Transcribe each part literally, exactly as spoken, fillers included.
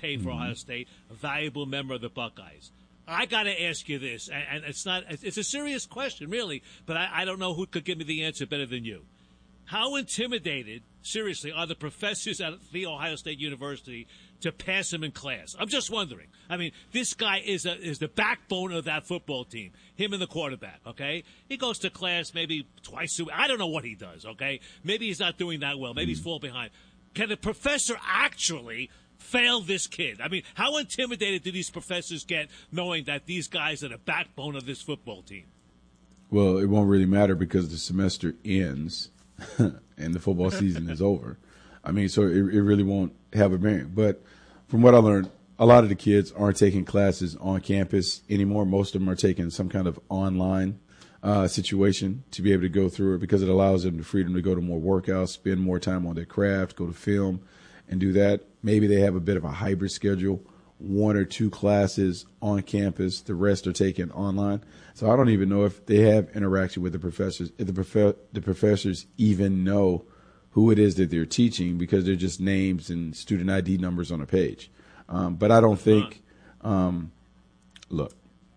pay for mm-hmm. Ohio State, a valuable member of the Buckeyes. I got to ask you this, and, and it's not, it's a serious question, really, but I, I don't know who could give me the answer better than you. How intimidated, seriously, are the professors at The Ohio State University to pass him in class? I'm just wondering. I mean, this guy is a, is the backbone of that football team, him and the quarterback, okay? He goes to class maybe twice a week. I don't know what he does, okay? Maybe he's not doing that well. Maybe he's falling behind. Can the professor actually fail this kid? I mean, how intimidated do these professors get knowing that these guys are the backbone of this football team? Well, it won't really matter because the semester ends and the football season is over. I mean, so it, it really won't have a bearing. But from what I learned, a lot of the kids aren't taking classes on campus anymore. Most of them are taking some kind of online uh, situation to be able to go through it because it allows them the freedom to go to more workouts, spend more time on their craft, go to film, and do that. Maybe they have a bit of a hybrid schedule, one or two classes on campus, the rest are taken online. So I don't even know if they have interaction with the professors, if the, prof- the professors even know who it is that they're teaching because they're just names and student I D numbers on a page. Um, but I don't think, um, look,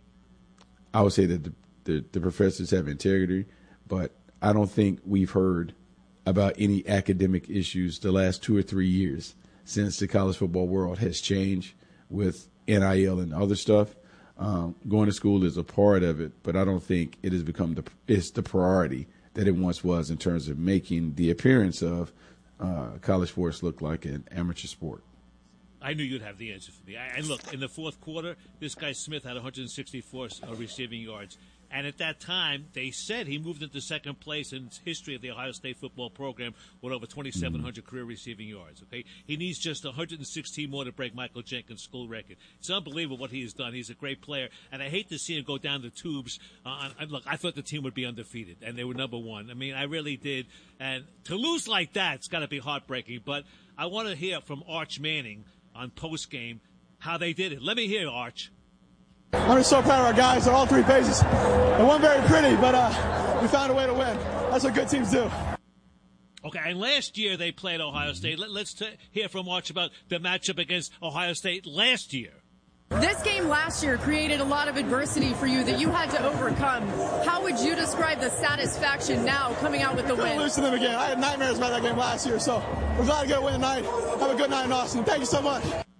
I would say that the, the, the professors have integrity, but I don't think we've heard about any academic issues the last two or three years since the college football world has changed with N I L and other stuff. Um, going to school is a part of it, but I don't think it has become the it's the priority that it once was in terms of making the appearance of uh, college sports look like an amateur sport. I knew you'd have the answer for me. And look, in the fourth quarter, this guy Smith had one hundred sixty-four receiving yards. And at that time, they said he moved into second place in history of the Ohio State football program with over twenty-seven hundred mm-hmm. career receiving yards. Okay, he needs just one hundred sixteen more to break Michael Jenkins' school record. It's unbelievable what he has done. He's a great player, and I hate to see him go down the tubes. Uh, and look, I thought the team would be undefeated, and they were number one. I mean, I really did. And to lose like that, it's got to be heartbreaking. But I want to hear from Arch Manning on post game how they did it. Let me hear, Arch. I'm just so proud of our guys on all three phases. It wasn't very pretty, but uh, we found a way to win. That's what good teams do. Okay, and last year they played Ohio State. Let, let's t- hear from Arch about the matchup against Ohio State last year. This game last year created a lot of adversity for you that you had to overcome. How would you describe the satisfaction now coming out with the win? Lose to them again. I had nightmares about that game last year, so we're glad to get a win tonight. Have a good night in Austin. Thank you so much.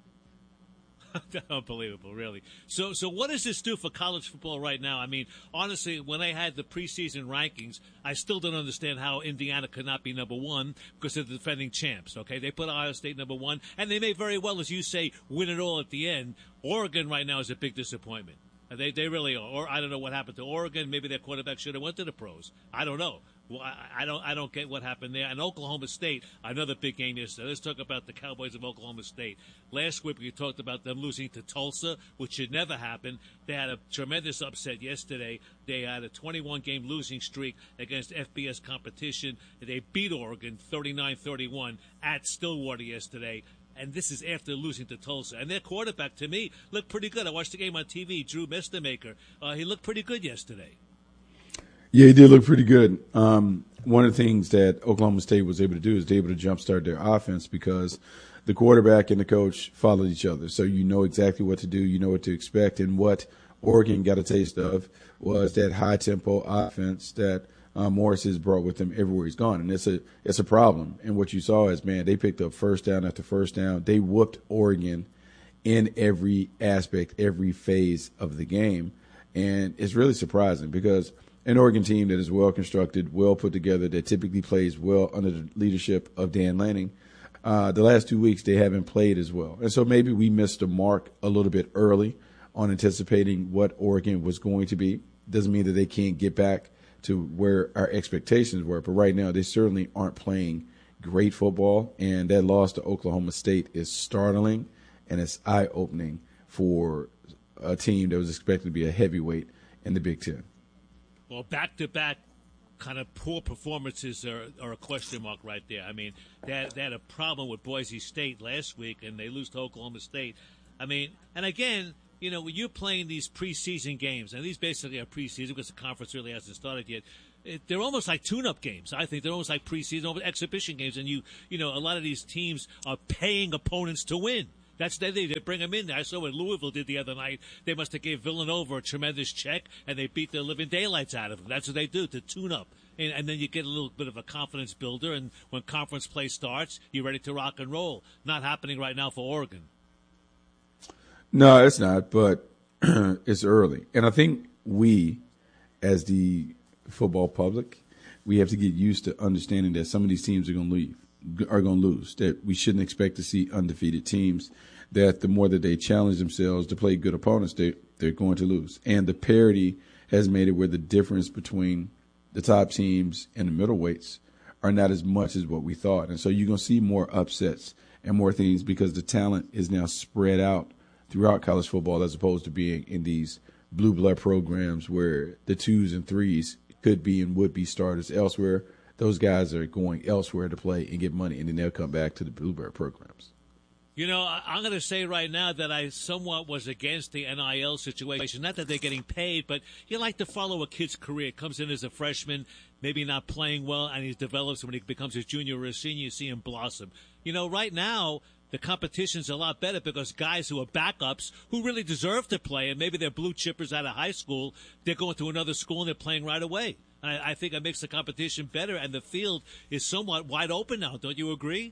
Unbelievable, really. So, so what does this do for college football right now? I mean, honestly, when I had the preseason rankings, I still don't understand how Indiana could not be number one because they're the defending champs. Okay, they put Ohio State number one, and they may very well, as you say, win it all at the end. Oregon right now is a big disappointment. They they really are. Or I don't know what happened to Oregon. Maybe their quarterback should have went to the pros. I don't know. Well, I, I don't I don't get what happened there. And Oklahoma State, another big game yesterday. Let's talk about the Cowboys of Oklahoma State. Last week we talked about them losing to Tulsa, which should never happen. They had a tremendous upset yesterday. They had a twenty-one game losing streak against F B S competition. They beat Oregon thirty-nine thirty-one at Stillwater yesterday. And this is after losing to Tulsa. And their quarterback, to me, looked pretty good. I watched the game on T V, Drew Mestemaker. Uh, he looked pretty good yesterday. Yeah, he did look pretty good. Um, one of the things that Oklahoma State was able to do is they were able to jumpstart their offense because the quarterback and the coach followed each other. So you know exactly what to do. You know what to expect. And what Oregon got a taste of was that high-tempo offense that uh, Morris has brought with him everywhere he's gone. And it's a it's a problem. And what you saw is, man, they picked up first down after first down. They whooped Oregon in every aspect, every phase of the game. And it's really surprising because an Oregon team that is well constructed, well put together, that typically plays well under the leadership of Dan Lanning, uh, the last two weeks they haven't played as well. And so maybe we missed the mark a little bit early on anticipating what Oregon was going to be. Doesn't mean that they can't get back to where our expectations were. But right now they certainly aren't playing great football. And that loss to Oklahoma State is startling and it's eye-opening for a team that was expected to be a heavyweight in the Big Ten. Well, back-to-back kind of poor performances are, are a question mark right there. I mean, they had, they had a problem with Boise State last week, and they lose to Oklahoma State. I mean, and again, you know, when you're playing these preseason games, and these basically are preseason because the conference really hasn't started yet, it, they're almost like tune-up games. I think they're almost like preseason, almost exhibition games, and you, you know, a lot of these teams are paying opponents to win. That's they they bring them in there. I saw what Louisville did the other night. They must have gave Villanova a tremendous check, and they beat the living daylights out of them. That's what they do to tune up. And, and then you get a little bit of a confidence builder, and when conference play starts, you're ready to rock and roll. Not happening right now for Oregon. No, it's not, but it's early. And I think we, as the football public, we have to get used to understanding that some of these teams are going to leave, are going to lose, that we shouldn't expect to see undefeated teams, that the more that they challenge themselves to play good opponents, they, they're going to lose. And the parity has made it where the difference between the top teams and the middleweights are not as much as what we thought. And so you're going to see more upsets and more things because the talent is now spread out throughout college football as opposed to being in these blue blood programs where the twos and threes could be and would be starters elsewhere. Those guys are going elsewhere to play and get money, and then they'll come back to the bluebird programs. You know, I'm going to say right now that I somewhat was against the N I L situation. Not that they're getting paid, but you like to follow a kid's career. Comes in as a freshman, maybe not playing well, and he develops when he becomes a junior or a senior, you see him blossom. You know, right now, the competition's a lot better because guys who are backups who really deserve to play, and maybe they're blue chippers out of high school, they're going to another school and they're playing right away. I, I think it makes the competition better, and the field is somewhat wide open now. Don't you agree?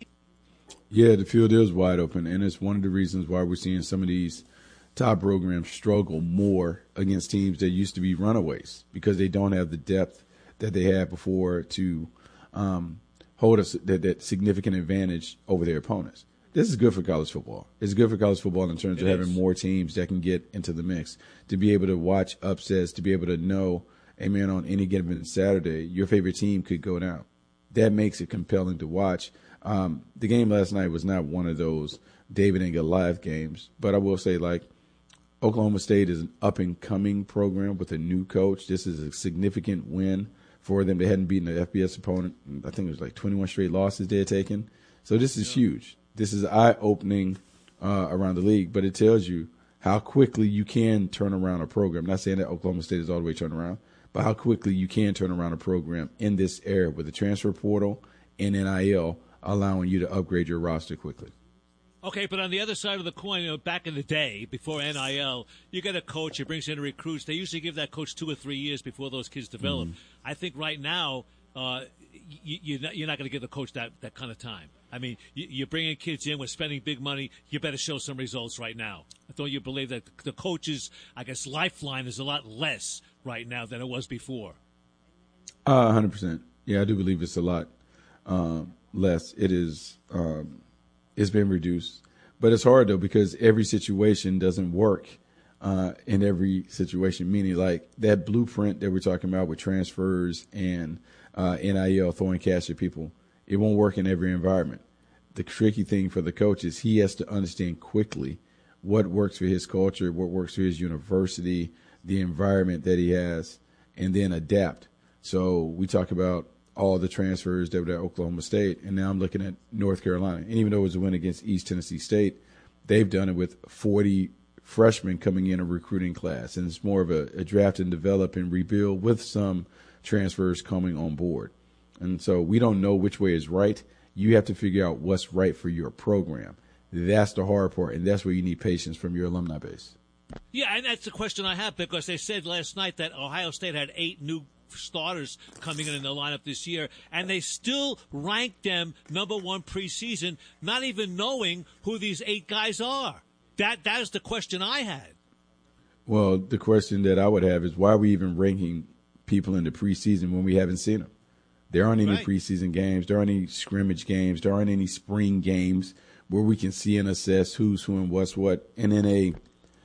Yeah, the field is wide open, and it's one of the reasons why we're seeing some of these top programs struggle more against teams that used to be runaways because they don't have the depth that they had before to um, hold us that, that significant advantage over their opponents. This is good for college football. It's good for college football in terms it of is. having more teams that can get into the mix, to be able to watch upsets, to be able to know, hey, man, on any given Saturday, your favorite team could go down. That makes it compelling to watch. Um, the game last night was not one of those David and Goliath games, but I will say, like, Oklahoma State is an up-and-coming program with a new coach. This is a significant win for them. They hadn't beaten an F B S opponent. I think it was like twenty-one straight losses they had taken. So this is yeah. huge. This is eye-opening uh, around the league, but it tells you how quickly you can turn around a program. I'm not saying that Oklahoma State is all the way turned around, but how quickly you can turn around a program in this era with the transfer portal and N I L allowing you to upgrade your roster quickly. Okay, but on the other side of the coin, you know, back in the day, before N I L, you get a coach, he brings in recruits. They usually give that coach two or three years before those kids develop. Mm-hmm. I think right now, uh, you, you're not, you're not going to give the coach that, that kind of time. I mean, you, you're bringing kids in, we're spending big money, you better show some results right now. Don't you believe that the coach's, I guess, lifeline is a lot less right now than it was before? Uh, one hundred percent. Yeah, I do believe it's a lot um, less. It is um, it's been reduced. But it's hard, though, because every situation doesn't work uh, in every situation, meaning like that blueprint that we're talking about with transfers and uh, N I L throwing cash at people, it won't work in every environment. The tricky thing for the coach is he has to understand quickly what works for his culture, what works for his university, the environment that he has, and then adapt. So we talk about all the transfers that were at Oklahoma State, and now I'm looking at North Carolina. And even though it was a win against East Tennessee State, they've done it with forty freshmen coming in a recruiting class. And it's more of a, a draft and develop and rebuild with some transfers coming on board. And so we don't know which way is right. You have to figure out what's right for your program. That's the hard part, and that's where you need patience from your alumni base. Yeah, and that's the question I have, because they said last night that Ohio State had eight new starters coming in in the lineup this year, and they still ranked them number one preseason, not even knowing who these eight guys are. That that is the question I had. Well, the question that I would have is, why are we even ranking people in the preseason when we haven't seen them? There aren't any right. preseason games. There aren't any scrimmage games. There aren't any spring games where we can see and assess who's who and what's what. And in a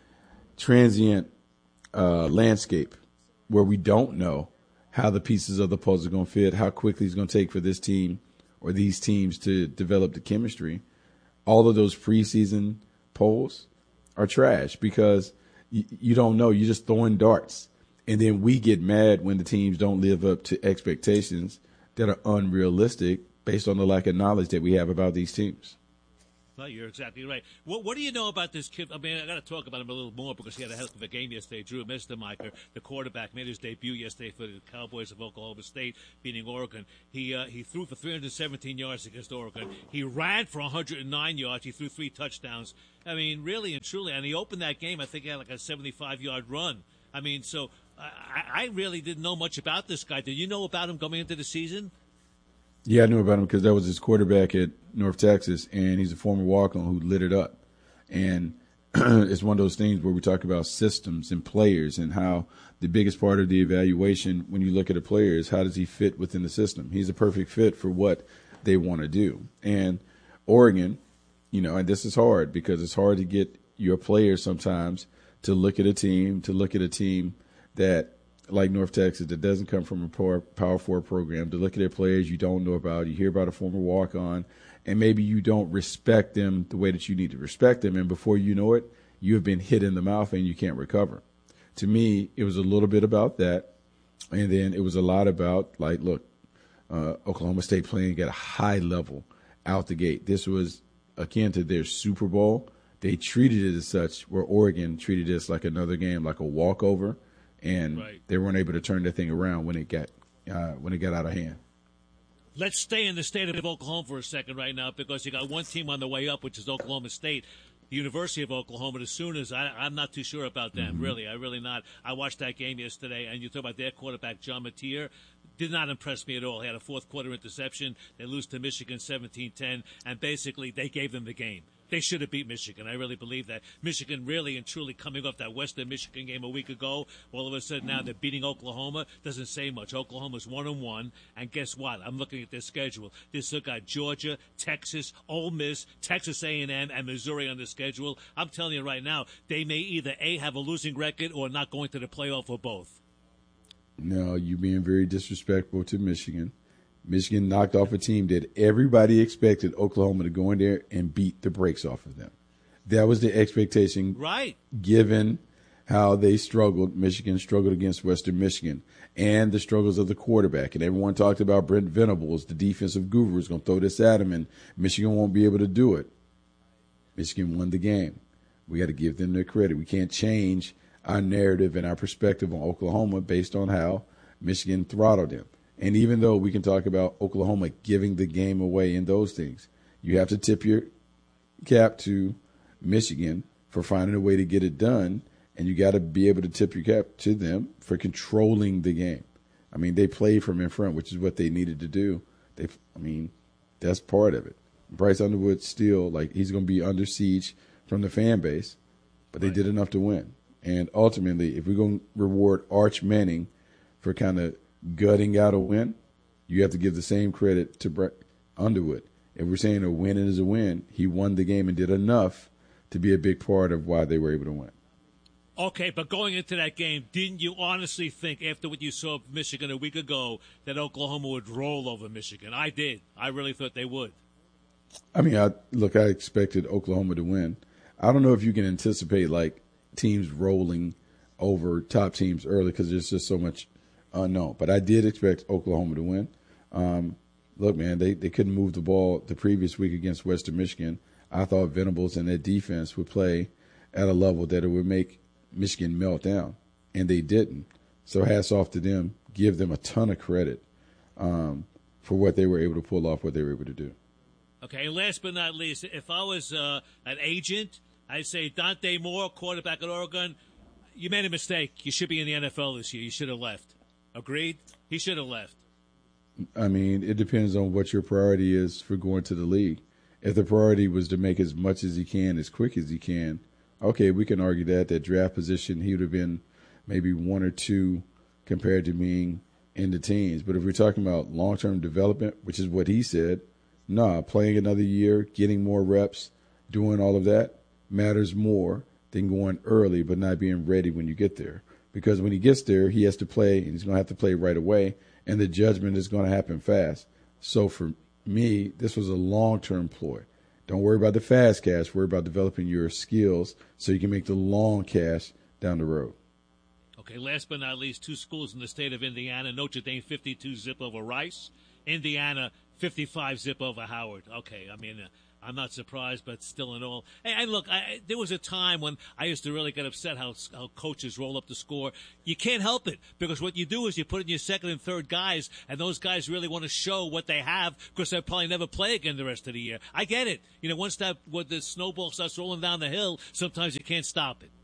transient uh, landscape where we don't know how the pieces of the puzzle are going to fit, how quickly it's going to take for this team or these teams to develop the chemistry, all of those preseason polls are trash because you, you don't know. You're just throwing darts. And then we get mad when the teams don't live up to expectations that are unrealistic based on the lack of knowledge that we have about these teams. No, you're exactly right. What What do you know about this kid? I mean, I got to talk about him a little more because he had a hell of a game yesterday. Drew Mistermiker, the quarterback, made his debut yesterday for the Cowboys of Oklahoma State, beating Oregon. He uh, he threw for three hundred seventeen yards against Oregon. He ran for one hundred nine yards. He threw three touchdowns. I mean, really and truly. And he opened that game, I think he had like a seventy-five yard run. I mean, so I, I really didn't know much about this guy. Did you know about him coming into the season? Yeah, I knew about him because that was his quarterback at North Texas, and he's a former walk-on who lit it up. And it's one of those things where we talk about systems and players and how the biggest part of the evaluation when you look at a player is how does he fit within the system. He's a perfect fit for what they want to do. And Oregon, you know, and this is hard because it's hard to get your players sometimes to look at a team, to look at a team that – like North Texas, that doesn't come from a power, power four program, to look at their players you don't know about. You hear about a former walk-on, and maybe you don't respect them the way that you need to respect them, and before you know it, you have been hit in the mouth and you can't recover. To me, it was a little bit about that, and then it was a lot about, like, look, uh, Oklahoma State playing at a high level out the gate. This was akin to their Super Bowl. They treated it as such, where Oregon treated this like another game, like a walkover. And right. They weren't able to turn that thing around when it got uh, when it got out of hand. Let's stay in the state of Oklahoma for a second right now because you got one team on the way up, which is Oklahoma State, the University of Oklahoma. As soon as I, I'm not too sure about them, mm-hmm. really, I really not. I watched that game yesterday, and you talk about their quarterback, John Mateer. Did not impress me at all. He had a fourth quarter interception. They lose to Michigan seventeen ten, and basically they gave them the game. They should have beat Michigan. I really believe that. Michigan really and truly coming off that Western Michigan game a week ago, all of a sudden now they're beating Oklahoma. Doesn't say much. Oklahoma's one and one, and guess what? I'm looking at their schedule. They still got Georgia, Texas, Ole Miss, Texas A and M, and Missouri on the schedule. I'm telling you right now, they may either A, have a losing record or not going to the playoff or both. No, you're being very disrespectful to Michigan. Michigan knocked off a team that everybody expected Oklahoma to go in there and beat the brakes off of them. That was the expectation. Right. Given how they struggled. Michigan struggled against Western Michigan and the struggles of the quarterback. And everyone talked about Brent Venables, the defensive guru, is going to throw this at him, and Michigan won't be able to do it. Michigan won the game. We got to give them their credit. We can't change our narrative and our perspective on Oklahoma based on how Michigan throttled them. And even though we can talk about Oklahoma giving the game away in those things, you have to tip your cap to Michigan for finding a way to get it done, and you got to be able to tip your cap to them for controlling the game. I mean, they played from in front, which is what they needed to do. They, I mean, that's part of it. Bryce Underwood still, like, he's going to be under siege from the fan base, but they right. did enough to win. And ultimately, if we're going to reward Arch Manning for kind of gutting out a win, you have to give the same credit to Brett Underwood. If we're saying a win is a win, he won the game and did enough to be a big part of why they were able to win. Okay, but going into that game, didn't you honestly think, after what you saw of Michigan a week ago, that Oklahoma would roll over Michigan? I did. I really thought they would. I mean, I, look, I expected Oklahoma to win. I don't know if you can anticipate, like, teams rolling over top teams early because there's just so much unknown. But I did expect Oklahoma to win. Um, look, man, they, they couldn't move the ball the previous week against Western Michigan. I thought Venables and their defense would play at a level that it would make Michigan melt down, and they didn't. So hats off to them. Give them a ton of credit um, for what they were able to pull off, what they were able to do. Okay, and last but not least, if I was uh, an agent, I'd say Dante Moore, quarterback at Oregon, you made a mistake. You should be in the N F L this year. You should have left. Agreed? He should have left. I mean, it depends on what your priority is for going to the league. If the priority was to make as much as he can, as quick as he can, okay, we can argue that. That draft position, he would have been maybe one or two compared to being in the teens. But if we're talking about long-term development, which is what he said, nah, playing another year, getting more reps, doing all of that matters more than going early but not being ready when you get there. Because when he gets there, he has to play, and he's going to have to play right away, and the judgment is going to happen fast. So for me, this was a long-term ploy. Don't worry about the fast cash. Worry about developing your skills so you can make the long cash down the road. Okay, last but not least, two schools in the state of Indiana. Notre Dame fifty-two zip over Rice. Indiana fifty-five zip over Howard. Okay, I mean, uh, I'm not surprised, but still in all. And, and look, I, there was a time when I used to really get upset how, how coaches roll up the score. You can't help it, because what you do is you put in your second and third guys, and those guys really want to show what they have, because they'll probably never play again the rest of the year. I get it. You know, once that when the snowball starts rolling down the hill, sometimes you can't stop it.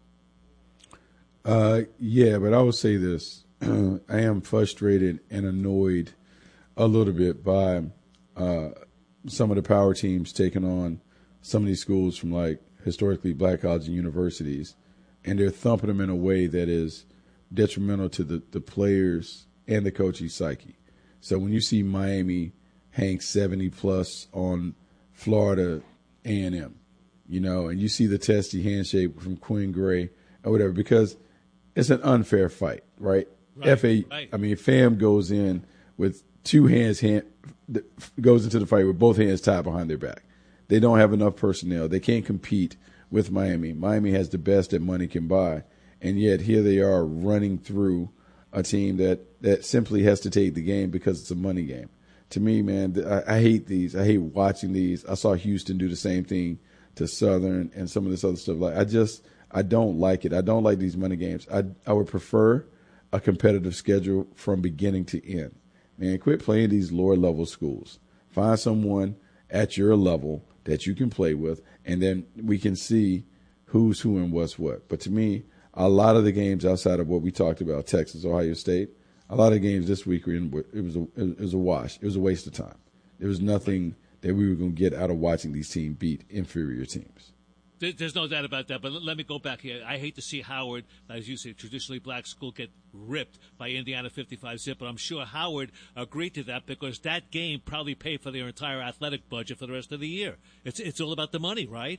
Uh, yeah, but I will say this. I am frustrated and annoyed a little bit by uh, some of the power teams taking on some of these schools from, like, historically black colleges and universities, and they're thumping them in a way that is detrimental to the, the players and the coaching psyche. So when you see Miami hang seventy plus on Florida A and M, you know, and you see the testy handshake from Quinn Gray or whatever, because it's an unfair fight, right? Right, F A, right. I mean, Fam goes in with two hands, hand goes into the fight with both hands tied behind their back. They don't have enough personnel. They can't compete with Miami. Miami has the best that money can buy, and yet here they are running through a team that, that simply has to take the game because it's a money game. To me, man, I, I hate these. I hate watching these. I saw Houston do the same thing to Southern and some of this other stuff. Like I just, I don't like it. I don't like these money games. I, I would prefer a competitive schedule from beginning to end. Man, quit playing these lower level schools. Find someone at your level that you can play with, and then we can see who's who and what's what. But to me, a lot of the games outside of what we talked about, Texas, Ohio State, a lot of games this week were in, it was a, it was a wash. It was a waste of time. There was nothing that we were going to get out of watching these teams beat inferior teams. There's no doubt about that, but let me go back here. I hate to see Howard, as you say, traditionally black school, get ripped by Indiana fifty-five zip, but I'm sure Howard agreed to that because that game probably paid for their entire athletic budget for the rest of the year. It's it's all about the money, right?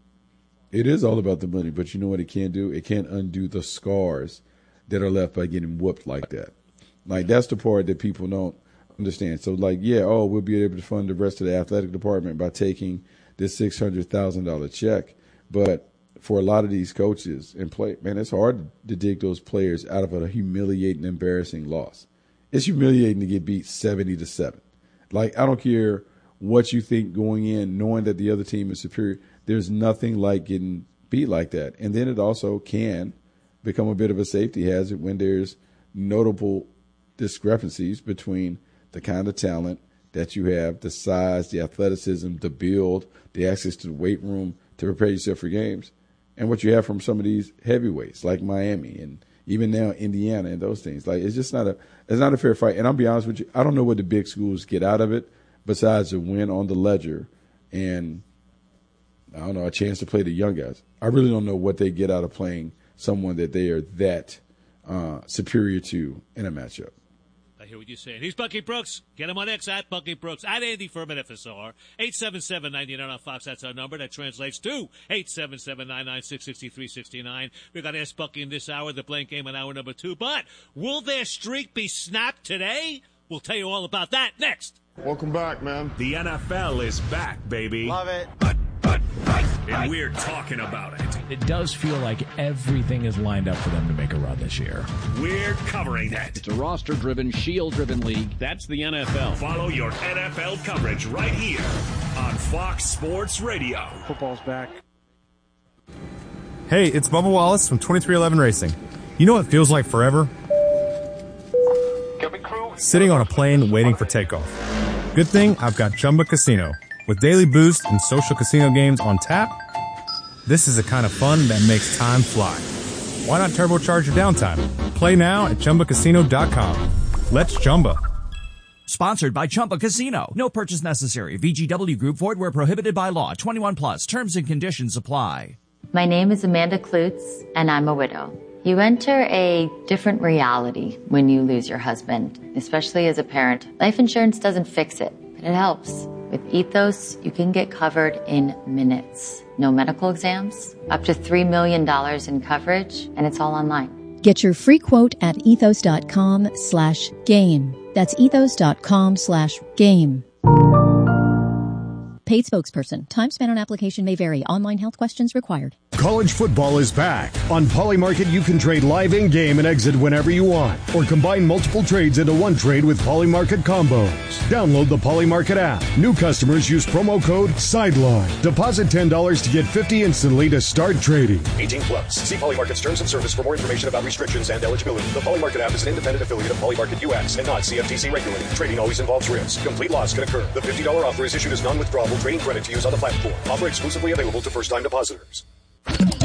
It is all about the money, but you know what it can't do? It can't undo the scars that are left by getting whooped like that. Like, that's the part that people don't understand. So, like, yeah, oh, we'll be able to fund the rest of the athletic department by taking this six hundred thousand dollars check. But for a lot of these coaches and play, man, it's hard to dig those players out of a humiliating, embarrassing loss. It's humiliating to get beat seventy to seven. Like, I don't care what you think going in, knowing that the other team is superior. There's nothing like getting beat like that. And then it also can become a bit of a safety hazard when there's notable discrepancies between the kind of talent that you have, the size, the athleticism, the build, the access to the weight room to prepare yourself for games, and what you have from some of these heavyweights like Miami and even now Indiana and those things. Like, it's just not a it's not a fair fight. And I'll be honest with you, I don't know what the big schools get out of it besides a win on the ledger and, I don't know, a chance to play the young guys. I really don't know what they get out of playing someone that they are that uh, superior to in a matchup. I hear what you're saying. He's Bucky Brooks. Get him on X at Bucky Brooks, at Andy Furman F S R. eight seven seven, nine nine on Fox. That's our number. That translates to eight seven seven, nine nine six, six three six nine. We got Ask Bucky in this hour, the blank game in hour number two. But will their streak be snapped today? We'll tell you all about that next. Welcome back, man. The N F L is back, baby. Love it. But, but, but, and we're talking about it. It does feel like everything is lined up for them to make a run this year. We're covering it. It's a roster-driven, shield-driven league. That's the N F L. Follow your N F L coverage right here on Fox Sports Radio. Football's back. Hey, it's Bubba Wallace from twenty-three eleven Racing. You know what feels like forever? Sitting on a plane waiting for takeoff. Good thing I've got Chumba Casino. With daily boost and social casino games on tap, this is the kind of fun that makes time fly. Why not turbocharge your downtime? Play now at Chumba Casino dot com. Let's Chumba. Sponsored by Chumba Casino. No purchase necessary. V G W Group. Void where prohibited by law. twenty-one plus. Terms and conditions apply. My name is Amanda Klutz, and I'm a widow. You enter a different reality when you lose your husband, especially as a parent. Life insurance doesn't fix it, but it helps. With Ethos, you can get covered in minutes. No medical exams, up to three million dollars in coverage, and it's all online. Get your free quote at ethos.com slash game. That's ethos.com slash game. Paid spokesperson. Time spent on application may vary. Online health questions required. College football is back. On Polymarket, you can trade live in-game and exit whenever you want, or combine multiple trades into one trade with Polymarket combos. Download the Polymarket app. New customers use promo code SIDELINE. Deposit ten dollars to get fifty dollars instantly to start trading. eighteen plus. See Polymarket's terms of service for more information about restrictions and eligibility. The Polymarket app is an independent affiliate of Polymarket U S and not C F T C regulated. Trading always involves risk. Complete loss can occur. The fifty dollars offer is issued as non-withdrawable trading credit to use on the platform. Offer exclusively available to first-time depositors.